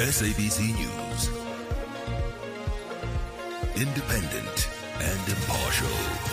SABC News. Independent and impartial.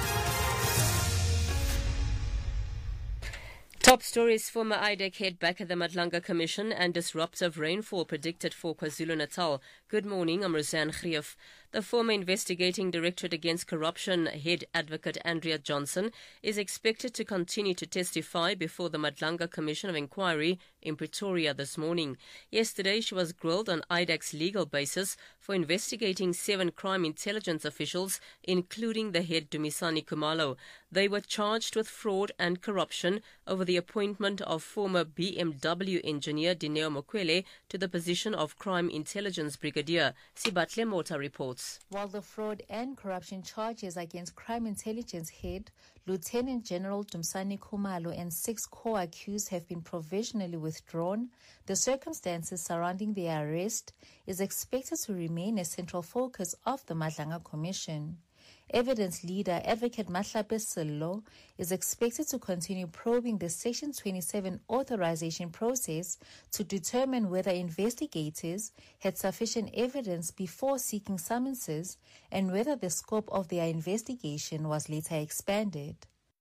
Top stories: former IDEC head back at the Madlanga Commission and disruptive rainfall predicted for KwaZulu-Natal. Good morning, I'm Roseanne Greef. The former investigating Directorate Against Corruption head advocate Andrea Johnson is expected to continue to testify before the Madlanga Commission of Inquiry in Pretoria this morning. Yesterday, she was grilled on IDEC's legal basis for investigating 7 crime intelligence officials, including the head Dumisani Khumalo. They were charged with fraud and corruption over the appointment of former BMW engineer Dineo Mokwele to the position of Crime Intelligence Brigadier. Sibatle Mota reports. While the fraud and corruption charges against Crime Intelligence head Lieutenant General Dumisani Khumalo and 6 co-accused have been provisionally withdrawn, the circumstances surrounding their arrest is expected to remain a central focus of the Madlanga Commission. Evidence leader Advocate Mahlape Sello is expected to continue probing the Section 27 authorization process to determine whether investigators had sufficient evidence before seeking summonses and whether the scope of their investigation was later expanded.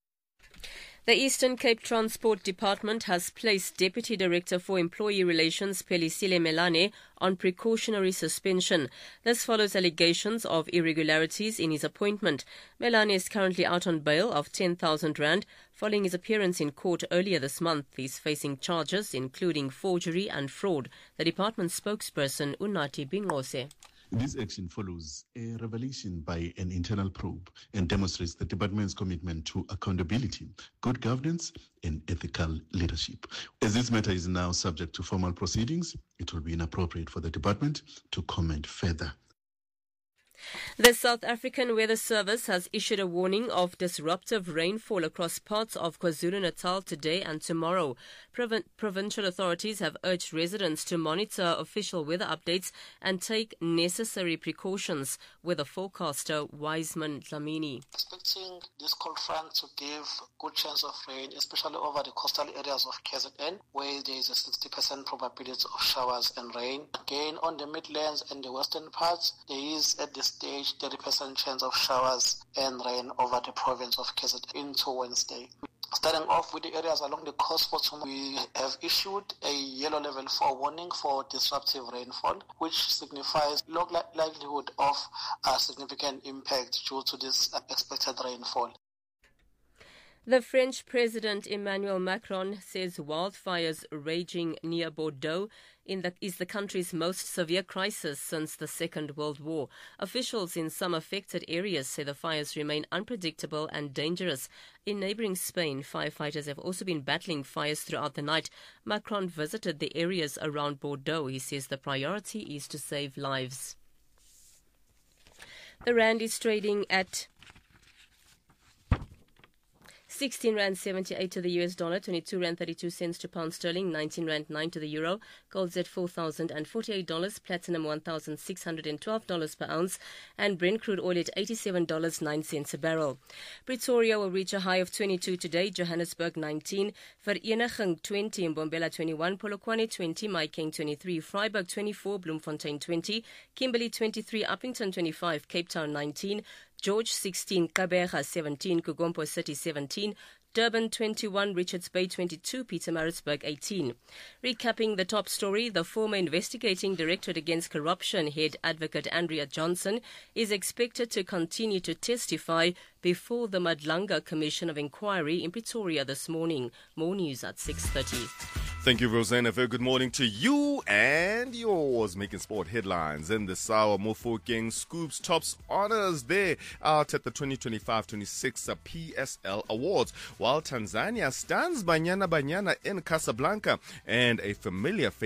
The Eastern Cape Transport Department has placed Deputy Director for Employee Relations Pelisile Melane on precautionary suspension. This follows allegations of irregularities in his appointment. Melane is currently out on bail of 10,000 rand following his appearance in court earlier this month. He's facing charges including forgery and fraud. The department spokesperson Unati Bingose. This action follows a revelation by an internal probe and demonstrates the department's commitment to accountability, good governance, and ethical leadership. As this matter is now subject to formal proceedings, it will be inappropriate for the department to comment further. The South African Weather Service has issued a warning of disruptive rainfall across parts of KwaZulu-Natal today and tomorrow. Provincial authorities have urged residents to monitor official weather updates and take necessary precautions. Weather forecaster Wiseman Dlamini. Expecting this cold front to give good chance of rain, especially over the coastal areas of KZN, where there is a 60% probability of showers and rain. Again, on the Midlands and the western parts, there is at this stage 30% chance of showers and rain over the province of KZN into Wednesday. Starting off with the areas along the coast for tomorrow, we have issued a yellow level 4 warning for disruptive rainfall, which signifies low likelihood of a significant impact due to this expected rainfall. The French President Emmanuel Macron says wildfires raging near Bordeaux is the country's most severe crisis since the Second World War. Officials in some affected areas say the fires remain unpredictable and dangerous. In neighbouring Spain, firefighters have also been battling fires throughout the night. Macron visited the areas around Bordeaux. He says the priority is to save lives. The rand is trading at 16 rand 78 to the US dollar, 22 rand 32 cents to pound sterling, 19 rand 9 to the euro. Gold's at $4,048, platinum $1,612 per ounce, and Brent crude oil at $87.09 a barrel. Pretoria will reach a high of 22 today, Johannesburg 19, Vereniging 20, Mbombela 21, Polokwane 20, Mahikeng 23, Vryburg 24, Bloemfontein 20, Kimberley 23, Uppington 25, Cape Town 19, George 16, Kabega 17, Kugompo City 17, Durban 21, Richards Bay 22, Pietermaritzburg 18. Recapping the top story, the former investigating Directorate Against Corruption head advocate Andrea Johnson is expected to continue to testify before the Madlanga Commission of Inquiry in Pretoria this morning. More news at 6:30. Thank you, Roseanne. A very good morning to you and yours. Making sport headlines in this hour. Mofokeng scoops tops honors there out at the 2025-26 PSL Awards, while Tanzania stands Banyana Banyana in Casablanca, and a familiar face